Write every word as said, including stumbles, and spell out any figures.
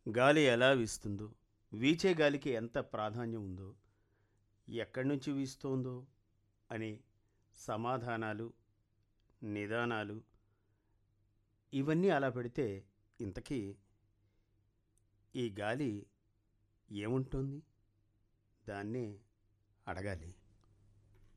గాలి ఎలా వీస్తుందో, వీచే గాలికి ఎంత ప్రాధాన్యం ఉందో, ఎక్కడి నుంచి వీస్తోందో అనే సమాధానాలు, నిదానాలు ఇవన్నీ అలా పెడితే ఇంతకీ ఈ గాలి ఏముంటోంది? దాన్నే అడగాలి.